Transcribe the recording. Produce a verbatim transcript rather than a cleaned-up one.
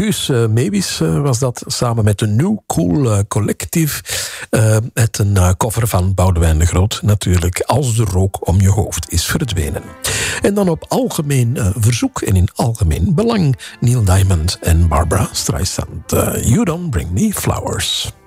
Guus uh, Meeuwis uh, was dat, samen met de New Cool uh, Collective. Uh, met een uh, cover van Boudewijn de Groot, natuurlijk. Als de rook om je hoofd is verdwenen. En dan op algemeen uh, verzoek en in algemeen belang Neil Diamond en Barbra Streisand. Uh, You Don't Bring Me Flowers.